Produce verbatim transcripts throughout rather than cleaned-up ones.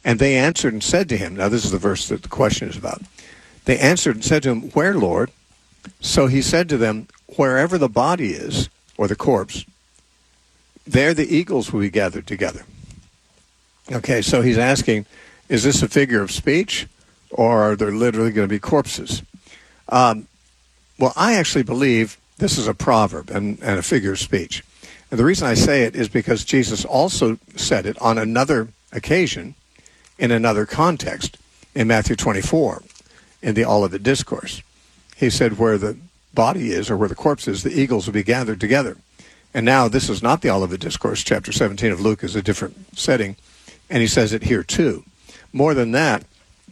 And they answered and said to him, now this is the verse that the question is about. They answered and said to him, where, Lord? So he said to them, wherever the body is, or the corpse, there the eagles will be gathered together. Okay, so he's asking, is this a figure of speech, or are there literally going to be corpses? Um, well, I actually believe this is a proverb and, and a figure of speech. And the reason I say it is because Jesus also said it on another occasion in another context in Matthew twenty-four in the Olivet Discourse. He said where the body is or where the corpse is, the eagles will be gathered together. And now this is not the Olivet Discourse. Chapter seventeen of Luke is a different setting. And he says it here too. More than that,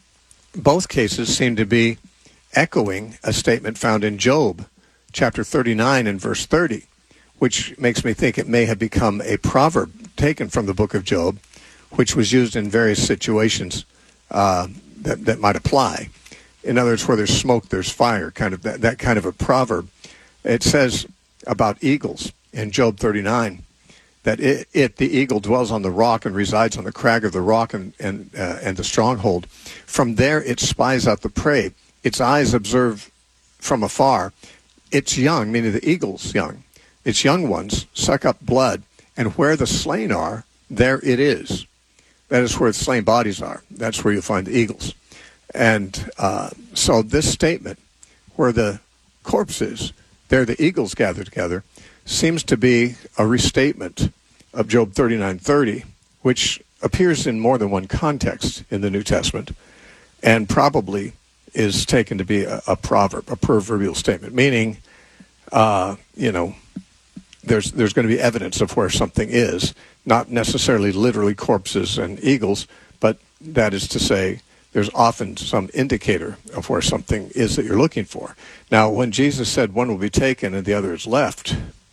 both cases seem to be echoing a statement found in Job, chapter thirty-nine and verse thirty, which makes me think it may have become a proverb taken from the book of Job, which was used in various situations uh, that, that might apply. In other words, where there's smoke, there's fire, kind of that, that kind of a proverb. It says about eagles in Job thirty-nine, that it, it, the eagle, dwells on the rock and resides on the crag of the rock and, and, uh, and the stronghold. From there it spies out the prey. Its eyes observe from afar. Its young, meaning the eagle's young, its young ones suck up blood, and where the slain are, there it is. That is where the slain bodies are. That's where you'll find the eagles. And uh, so this statement, where the corpse is, there the eagles gather together, seems to be a restatement of Job thirty-nine thirty, which appears in more than one context in the New Testament, and probably is taken to be a, a proverb, a proverbial statement, meaning, uh, you know, there's there's going to be evidence of where something is, not necessarily literally corpses and eagles, but that is to say, there's often some indicator of where something is that you're looking for. Now, when Jesus said one will be taken and the other is left,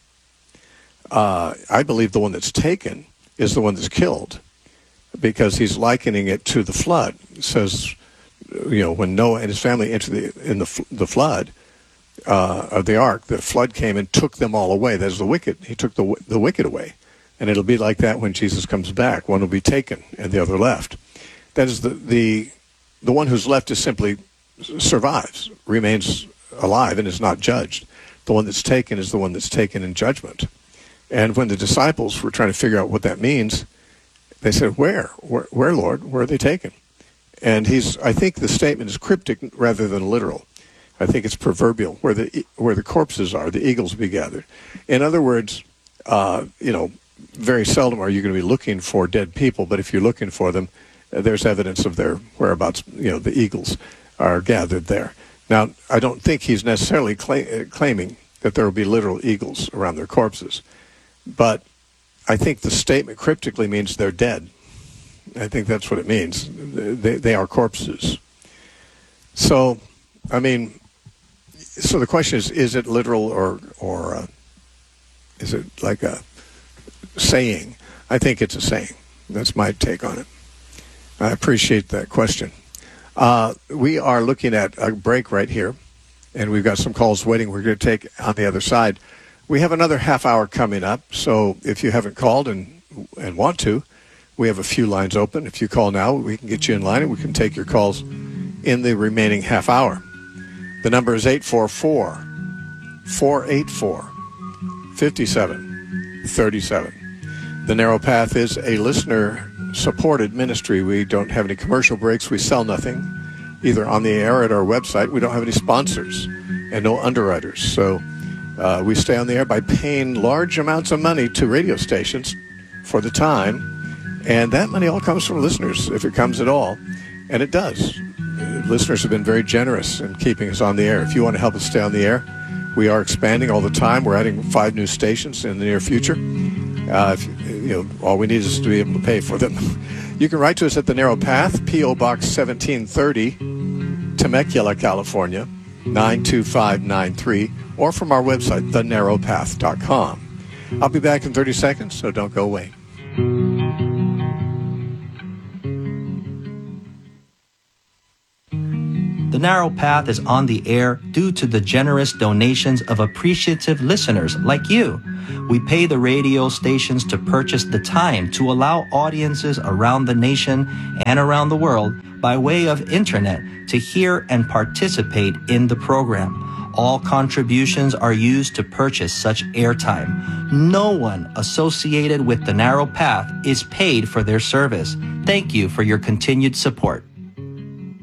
uh, I believe the one that's taken is the one that's killed, because he's likening it to the flood. It says, you know, when Noah and his family entered the, in the, the flood uh, of the ark, the flood came and took them all away. That's the wicked. He took the, the wicked away. And it'll be like that when Jesus comes back. One will be taken and the other left. That is the, the, the one who's left is simply survives, remains alive, and is not judged. The one that's taken is the one that's taken in judgment. And when the disciples were trying to figure out what that means, they said, where? Where, where Lord? Where are they taken? And he's, I think the statement is cryptic rather than literal. I think it's proverbial, where the where the corpses are, the eagles will be gathered. In other words, uh, you know, very seldom are you going to be looking for dead people, but if you're looking for them, uh, there's evidence of their whereabouts. You know, the eagles are gathered there. Now, I don't think he's necessarily cla- uh, claiming that there will be literal eagles around their corpses, but I think the statement cryptically means they're dead. I think that's what it means. They, they are corpses. So, I mean, so the question is, is it literal or, or uh, is it like a saying? I think it's a saying. That's my take on it. I appreciate that question. Uh, we are looking at a break right here, and we've got some calls waiting we're going to take on the other side. We have another half hour coming up, so if you haven't called and and want to, we have a few lines open. If you call now, we can get you in line, and we can take your calls in the remaining half hour. The number is eight four four, four eight four, five seven three seven. The Narrow Path is a listener-supported ministry. We don't have any commercial breaks. We sell nothing, either on the air or at our website. We don't have any sponsors and no underwriters. So uh, we stay on the air by paying large amounts of money to radio stations for the time. And that money all comes from listeners, if it comes at all. And it does. Listeners have been very generous in keeping us on the air. If you want to help us stay on the air, we are expanding all the time. We're adding five new stations in the near future. Uh, if, you know, all we need is to be able to pay for them. You can write to us at The Narrow Path, P O. Box seventeen thirty, Temecula, California, nine two five nine three, or from our website, the narrow path dot com. I'll be back in thirty seconds, so don't go away. The Narrow Path is on the air due to the generous donations of appreciative listeners like you. We pay the radio stations to purchase the time to allow audiences around the nation and around the world by way of internet to hear and participate in the program. All contributions are used to purchase such airtime. No one associated with The Narrow Path is paid for their service. Thank you for your continued support.